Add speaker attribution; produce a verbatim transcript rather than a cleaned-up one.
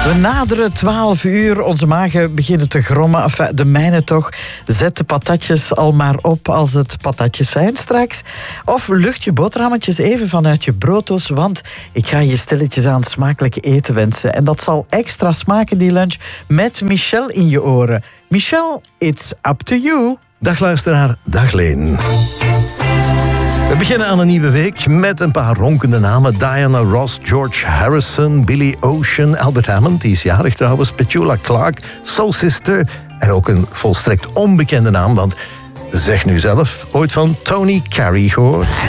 Speaker 1: We naderen twaalf uur, onze magen beginnen te grommen. Enfin, de mijne toch. Zet de patatjes al maar op als het patatjes zijn straks. Of lucht je boterhammetjes even vanuit je brooddoos, want ik ga je stilletjes aan smakelijk eten wensen. En dat zal extra smaken, die lunch, met Michel in je oren. Michel, it's up to you.
Speaker 2: Dag luisteraar, dag Leen. We beginnen aan een nieuwe week met een paar ronkende namen. Diana Ross, George Harrison, Billy Ocean, Albert Hammond, die is jarig trouwens, Petula Clark, Soul Sister en ook een volstrekt onbekende naam, want zeg nu zelf, ooit van Tony Carey gehoord?